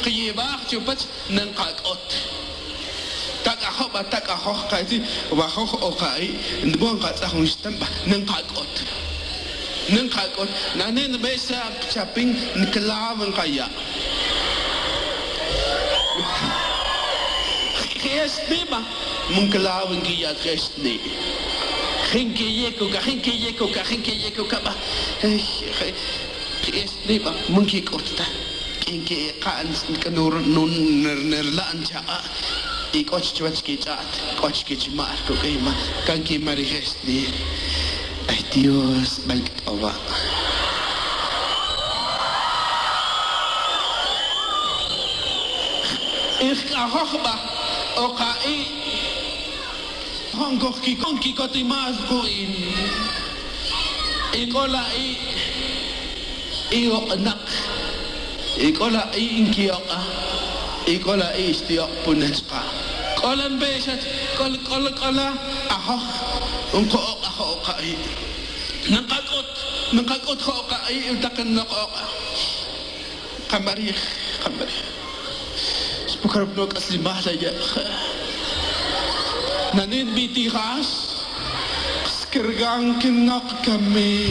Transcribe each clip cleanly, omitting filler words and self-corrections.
Kiyibak chupat nang kakot. Takaho kasi waho okai ndbon katsahong stampa nang kakot. Nang kakot nanin besa chaping niklawan kaya. Geest niet maar mun klawan kaya geest niet. Geen keer ba. Geest niet maar mun kikota. Inke kan kanur nun nerlaan cha ikoch chwachki chat kochki chmar ko kema kanki marigesti ay Dios balkova ik ahba okai hongoki konki kotimas ko in ikola nak ikola inkioka ikola istiok puneska kolan besat kola ahok unko oka nangkakot hoka utakan noka kamari spukarap nok aslimah laya nanin bitikas skirgang kinok kami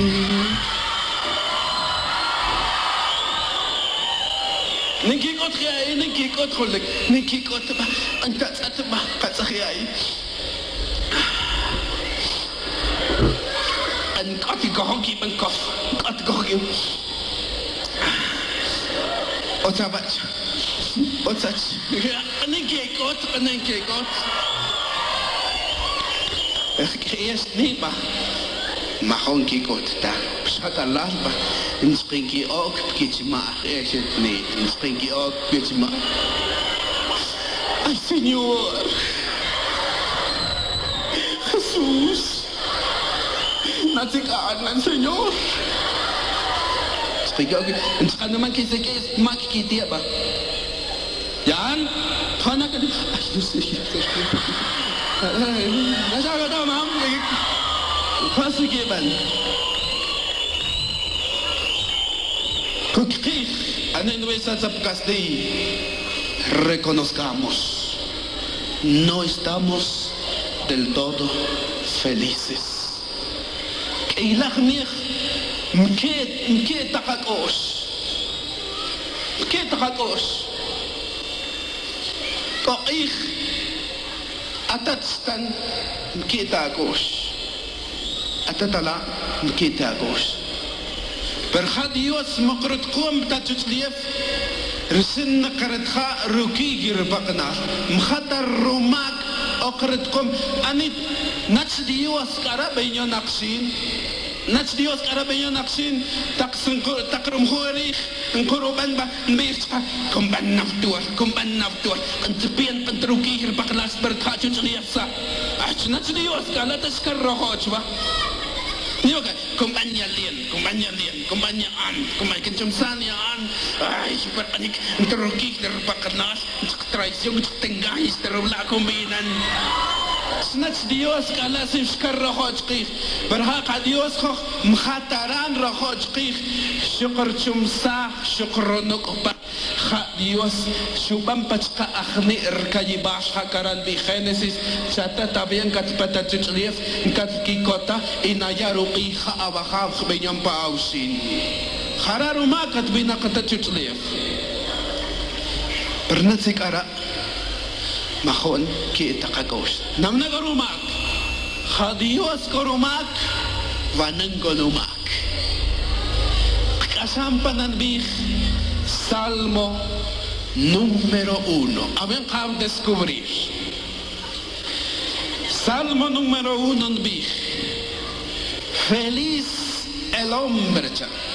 Nikikot kaya nikikot kulik nikikot ba angkat satu ba katsakiyai angkat gogi bangkos angkat gogi otabat otat nikikot eerst niet maar gewoon kikot daar satalah ba inspringi ook beetje maar is het niet inspringi ook beetje maar ay Señor Jesus natikaan ng Señor springi ook en het gaat naman kisa makikita ba yan panak ay nasabi daw ma'am pasigiban en nuestra Zapcastí reconozcamos, no estamos del todo felices. Ilahmir, mke takakos, ko'ich atatstan mke takos, atatala mke takos. Berhad Dios makrut kum tatutlief resin nakarat kha ruki girbakna mkhatar rumak okrat kum anit nats Dios karabenyo naksin taksin takrum khori ngkuruban ba mbirsa kumban naftur antipien pantruki girbakna berkha tutlief sa nats Dios kala taskarroch ba Nyoka, kumbanya lian, kumbanya kencumsanian, ay, super panik, terukik terpakenas, traisung tenggais terula kombinan. Snats Dios kala sim skarrohojqih, berhaq Dios khoh mkhataran rohojqih, syukur cumsa, syukrunuk ba, kha Dios syubam pachqa akhni irkayibash hakaran bi Genesis, chata tabian kat patatutlief, kat kikota inayaru Iha awakaf benyam pausin. Khararuma kat bina kata tutlief. Pernah sikara mahon kita kagos. Namna garumak. Khadios garumak wanang garumak. Kasampanan bih Salmo número 1. Aben kam descubrir. Salmo número 1 bih. Feliz el hombre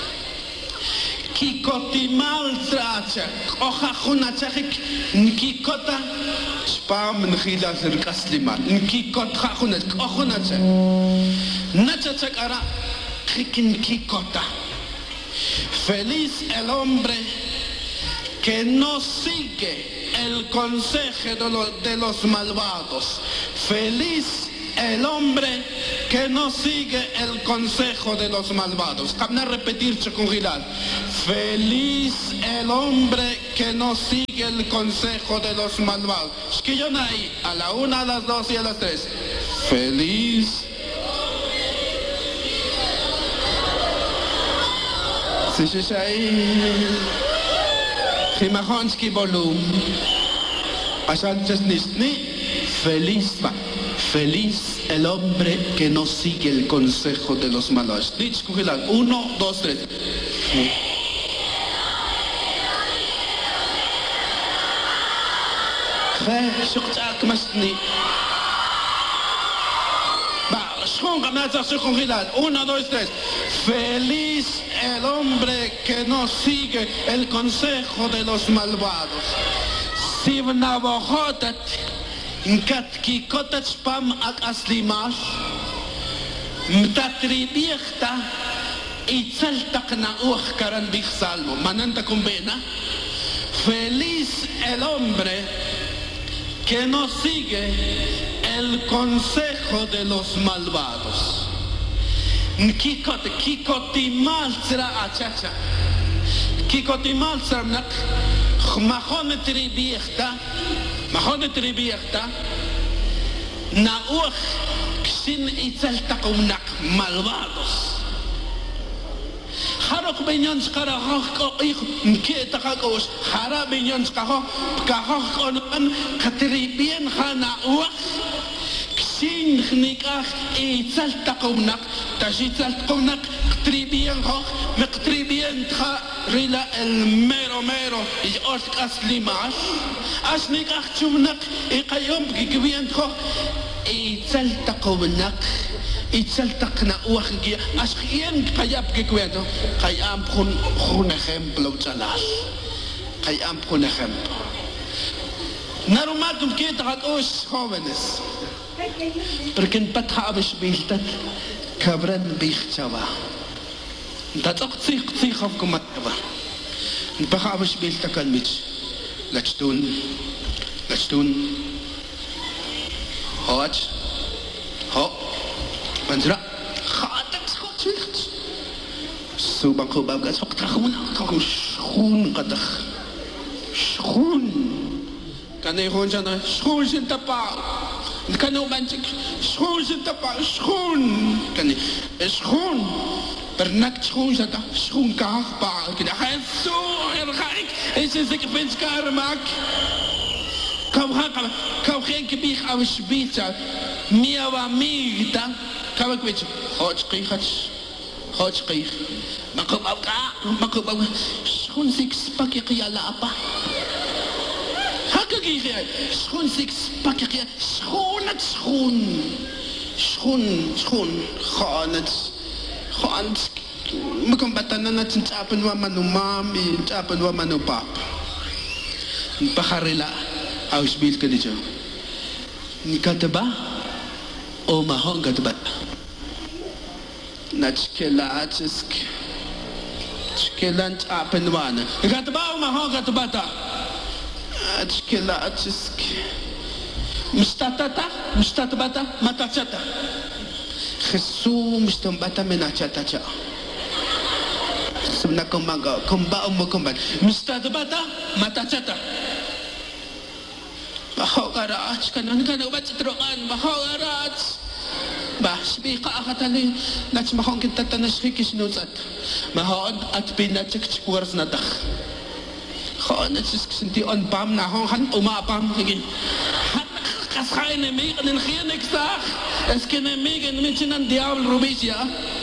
que maltrata, oja junachik, nkikota, spam nkhila zirkasliman, nkikota junachik, nachachak ara, nkikota. Feliz el hombre que no sigue el consejo de los malvados. Feliz el hombre que no sigue el consejo de los malvados. Vamos a repetir, Chocongilal. Feliz el hombre que no sigue el consejo de los malvados. Es que yo ahí, a la 1, a las 2 y a las 3. Feliz. Si es ahí. Jimajonski volum. Asantes nisni. Feliz va. Feliz el hombre que no sigue el consejo de los malvados. 1, 2, 3. Uno, dos, tres. Feliz el hombre que no sigue el consejo de los malvados. Si Navajotat Katkikotat spam ak aslimash Mtatribiechta Itzaltak na karan big salmo. Mananta kumbena. Feliz el hombre que no sigue el consejo de los malvados. Kikotimalsra achacha. Kikotimalsra nak. Mahonetribiechta na ksin itzaltakumnak malvados. Harok benyons karahok ik mketakakos hara benyons kahok onan katribien hana ksin nikah itzaltakumnak tajitzaltakumnak tribien ho mektribien tha rila el mero y ork aslimash asnikah chumnak iqayom gigwien ho itzaltakumnak Itzaltakna uagia, asquien kayap que cuento, kayam un ejemplo chalas, kayam un ejemplo. Narumatum que os jóvenes, porque en pathabes biltat, cabran bichava. Tatok tsikhov kumatava. En pathabes biltakan mich, lachstun, hoch, ho. Manzra, khatak schotwicht. Subang kubab gas hok trakhun, schoen qadag. Schoen. Kan je gewoon zeggen, schoen zit te paal. Kan ook mensen, schoen zit te paal, schoen. Kan je, schoen. Per nakt schoen zit te, schoen kaag paal. Kan je, hij is zo erg. Hij is ik ben skare maak. Kom geen kebieg aan een spietsa. Mia wa migta. Kau aku baca, hot qih, makubau, schun six pakai kiyala apa? Hakka kiyai, schun six pakai kiyala, schun, khanat, makum batanan na tintapan wa manumami, tintapan wa manupap. Paharila, ausbil ka dito. Ni kata ba? O mahong kata ba? Nachkelatisk Chkelant apenwana. Gatbao mahong gatbata. Chkelatisk Mustatabata matachata. Jesus mustambata menachata cha. Sebna kumbaga kumbao mo kumbat. Mustatabata matachata. Bahogarach kanan ubat trokan bahogarach. Bahsbika akatali nach mahon kita tanashikis nutsat mahon at pinachik chwars nadak khon sinti on pam na hon han umapam higin kashaine megen en geen sag es kene megen mitchen an diabel rubisia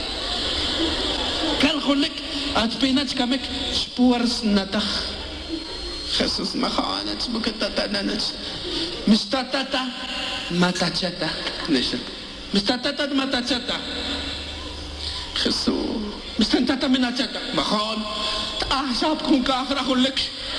kan kholik at pinach kamek chwars nadak Jesus mahon at bukata nanach mistatata matachata nisha Mr. Tata matachata. Jesus. Mr. Tata minachata. Mahon. Sap kung kakra kulik.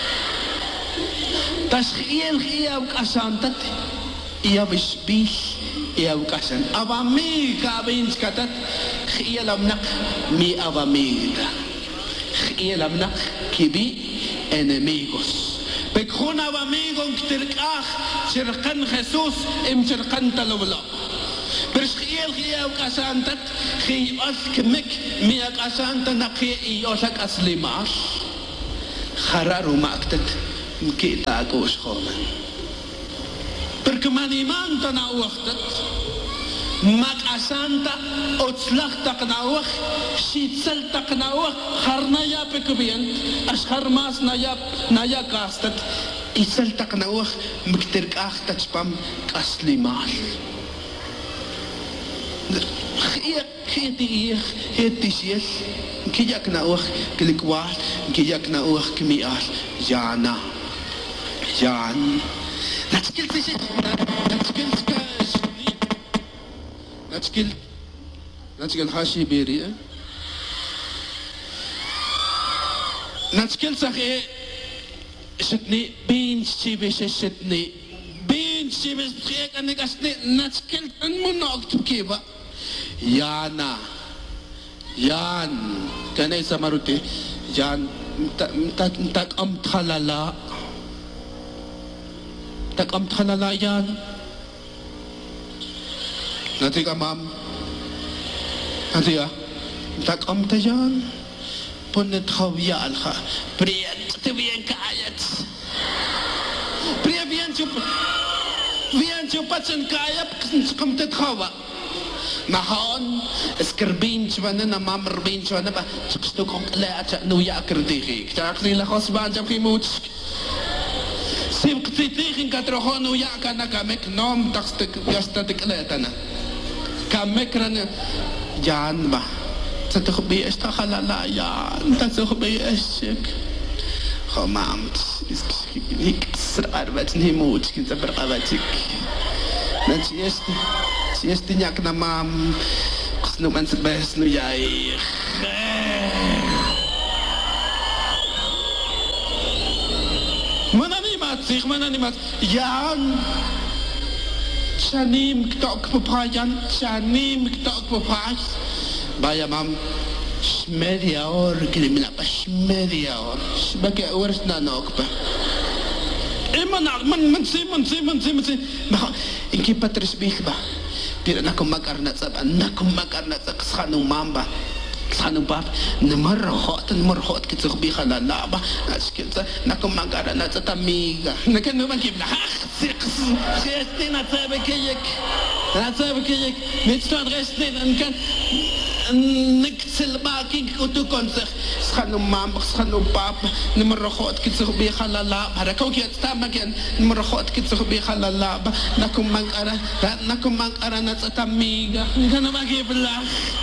Tas iyaw kasantat. Iyaw isbih. Iyaw kasan. Avami kabins katat. Iyalamnak mi avamida. Iyalamnak kibi enemigos. Pekjun avamigong ktirkah. Sirkan Jesus im sirkan talawla. is heel kasantat, geen oskemik, meer kasanta na geen osak aslimas. Hararu maakt het, kita ako schomen. Perkemaniman na wacht Mak asanta, otslag taknawak, shitsal taknawak, harnaya pekubien, as harmas naya kastat, isal taknawak, miktirkach tatspam kaslimal. Geet kijak nawak, kilikwal, kijak nawak kimial, jana, jan. Natskil Natskil Hashibiri. Natskil Sache Shetni, Beans Chibish Shetni, Beans Chibish Priek and Negasni, Natskil and Monok to Kiba. Yana Yan Kanesa Maruti, Yan Tak Thalala Yan. Natika mam, natika, tak tajan, punet hawyal ha, priet te bien kayat, priet bien chupat sen kayap, kamtet hawa, mahon, eskerbin chwana na mamrbin chwana ba, stuk kong leat nuya kerdigi, tak nila hosban jam kimuts. Sim ktitigin katrohon nuya kanakamek nom takstek yastatik letana. Kamekrane Jan ba. Sa tukbi is takhalalayan. Ta tukbi is ik. Gemaamd. Ik sraar wat niet moet. Ik zeg maar wat ik. Net eerst die jak na mam. Kusno man sa best no jij. Mananimat. Jan. Shanim ktok papayan, shanim ktok papas. Baya mam, shmedia or kilimina pa shmedia or. Shbake ors na nokpa. Man simon. Inki patris bihba. Tira na kumakarnat sa ksanong mamba. Sanong pap, namarhot kitsa biha na laba. Askilsa, nakumagara na sa tamiga. Nakanuman kibla. Restin na sabi kayik. Mitstad restin en kan niksilbaking kutukon sa sanong mamba, sanong pap, namarhot kitsa biha na laba. Harakaw kiyat tamagan, namarhot kitsa biha na laba. Nakumagara na sa tamiga. Nakanuman kibla.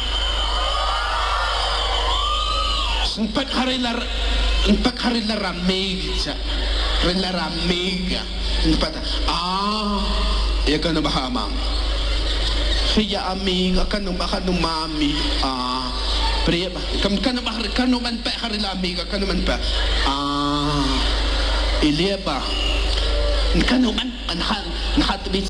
Empat hari ramig siya. Ramig. Empat. Ya kan bahamang. Kaya amiga kanum mami. Priya ba? Kanuman pa hari amiga kanuman pa. Ilia ba? Kanuman anhan nahat